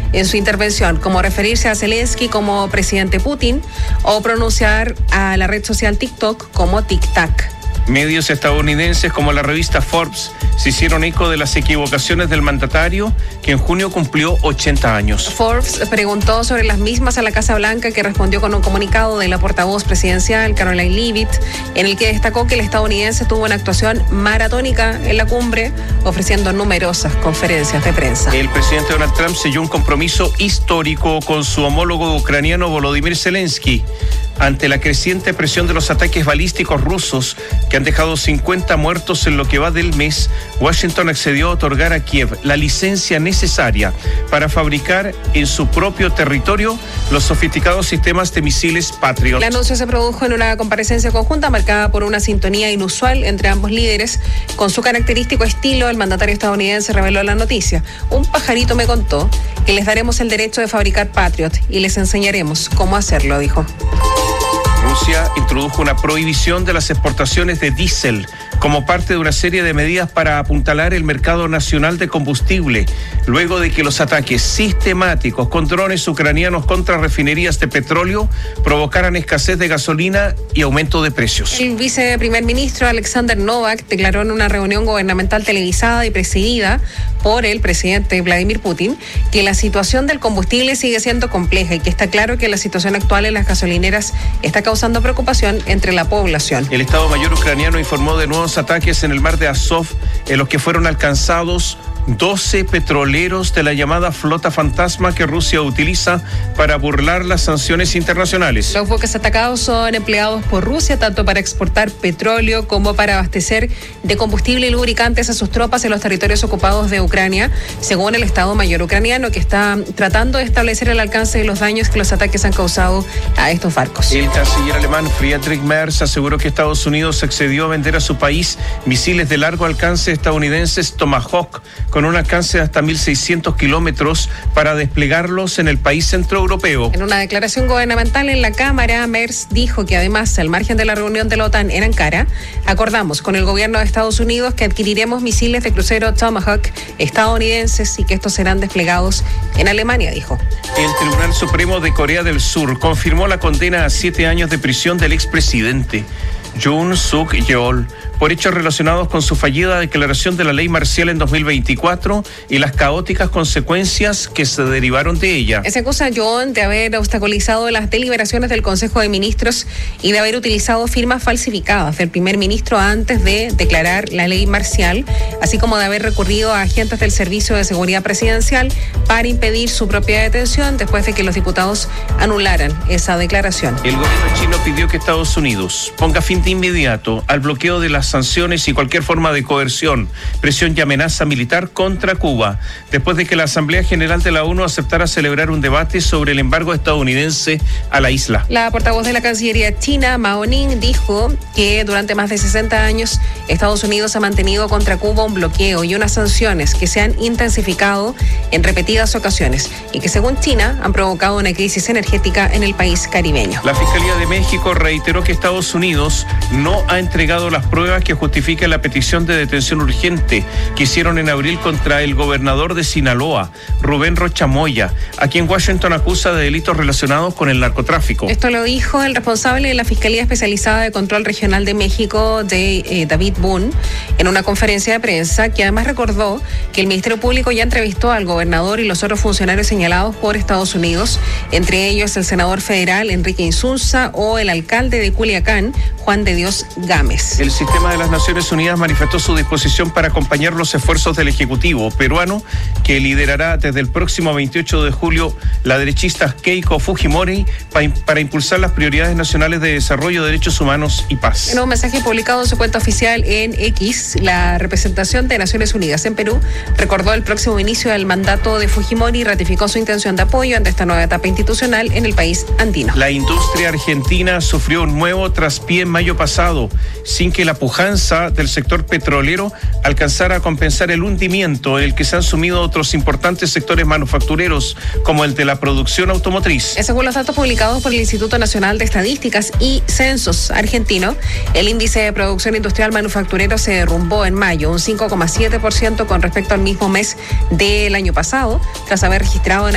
en su intervención, como referirse a Zelensky como presidente Putin o pronunciar a la red social TikTok como tic-tac. Medios estadounidenses como la revista Forbes se hicieron eco de las equivocaciones del mandatario, que en junio cumplió 80 años. Forbes preguntó sobre las mismas a la Casa Blanca, que respondió con un comunicado de la portavoz presidencial, Caroline Leavitt, en el que destacó que el estadounidense tuvo una actuación maratónica en la cumbre, ofreciendo numerosas conferencias de prensa. El presidente Donald Trump selló un compromiso histórico con su homólogo ucraniano Volodymyr Zelensky ante la creciente presión de los ataques balísticos rusos que han dejado 50 muertos en lo que va del mes. Washington accedió a otorgar a Kiev la licencia necesaria para fabricar en su propio territorio los sofisticados sistemas de misiles Patriot. El anuncio se produjo en una comparecencia conjunta marcada por una sintonía inusual entre ambos líderes. Con su característico estilo, el mandatario estadounidense reveló la noticia. Un pajarito me contó que les daremos el derecho de fabricar Patriot y les enseñaremos cómo hacerlo, dijo. Rusia introdujo una prohibición de las exportaciones de diésel como parte de una serie de medidas para apuntalar el mercado nacional de combustible, luego de que los ataques sistemáticos con drones ucranianos contra refinerías de petróleo provocaran escasez de gasolina y aumento de precios. El viceprimer ministro Alexander Novak declaró en una reunión gubernamental televisada y presidida por el presidente Vladimir Putin que la situación del combustible sigue siendo compleja y que está claro que la situación actual en las gasolineras está causando preocupación entre la población. El Estado Mayor ucraniano informó de nuevos ataques en el mar de Azov, en los que fueron alcanzados 12 petroleros de la llamada flota fantasma que Rusia utiliza para burlar las sanciones internacionales. Los buques atacados son empleados por Rusia tanto para exportar petróleo como para abastecer de combustible y lubricantes a sus tropas en los territorios ocupados de Ucrania, según el Estado Mayor ucraniano, que está tratando de establecer el alcance de los daños que los ataques han causado a estos barcos. El canciller alemán Friedrich Merz aseguró que Estados Unidos accedió a vender a su país misiles de largo alcance estadounidenses Tomahawk con un alcance de hasta 1.600 kilómetros para desplegarlos en el país centroeuropeo. En una declaración gubernamental en la Cámara, Merz dijo que además, al margen de la reunión de la OTAN en Ankara, acordamos con el gobierno de Estados Unidos que adquiriremos misiles de crucero Tomahawk estadounidenses y que estos serán desplegados en Alemania, dijo. El Tribunal Supremo de Corea del Sur confirmó la condena a 7 años de prisión del expresidente Yoon Suk Yeol por hechos relacionados con su fallida declaración de la ley marcial en 2024 y las caóticas consecuencias que se derivaron de ella. Se acusa a Yoon de haber obstaculizado las deliberaciones del Consejo de Ministros y de haber utilizado firmas falsificadas del primer ministro antes de declarar la ley marcial, así como de haber recurrido a agentes del Servicio de Seguridad Presidencial para impedir su propia detención después de que los diputados anularan esa declaración. El gobierno chino pidió que Estados Unidos ponga fin de inmediato al bloqueo de las sanciones y cualquier forma de coerción, presión y amenaza militar contra Cuba, después de que la Asamblea General de la ONU aceptara celebrar un debate sobre el embargo estadounidense a la isla. La portavoz de la Cancillería china, Mao Ning, dijo que durante más de 60 años Estados Unidos ha mantenido contra Cuba un bloqueo y unas sanciones que se han intensificado en repetidas ocasiones y que, según China, han provocado una crisis energética en el país caribeño. La Fiscalía de México reiteró que Estados Unidos no ha entregado las pruebas que justifican la petición de detención urgente que hicieron en abril contra el gobernador de Sinaloa, Rubén Rocha Moya, a quien Washington acusa de delitos relacionados con el narcotráfico. Esto lo dijo el responsable de la Fiscalía Especializada de Control Regional de México, David Boone, en una conferencia de prensa, que además recordó que el Ministerio Público ya entrevistó al gobernador y los otros funcionarios señalados por Estados Unidos, entre ellos el senador federal Enrique Insunza o el alcalde de Culiacán, Juan de Dios Gámez. El sistema de las Naciones Unidas manifestó su disposición para acompañar los esfuerzos del Ejecutivo peruano, que liderará desde el próximo 28 de julio la derechista Keiko Fujimori para impulsar las prioridades nacionales de desarrollo, derechos humanos y paz. En un mensaje publicado en su cuenta oficial en X, la representación de Naciones Unidas en Perú recordó el próximo inicio del mandato de Fujimori y ratificó su intención de apoyo ante esta nueva etapa institucional en el país andino. La industria argentina sufrió un nuevo traspié en mayo pasado, sin que la pujanza del sector petrolero alcanzara a compensar el hundimiento en el que se han sumido otros importantes sectores manufactureros, como el de la producción automotriz. Según los datos publicados por el Instituto Nacional de Estadísticas y Censos argentino, el índice de producción industrial manufacturero se derrumbó en mayo un 5,7% con respecto al mismo mes del año pasado, tras haber registrado en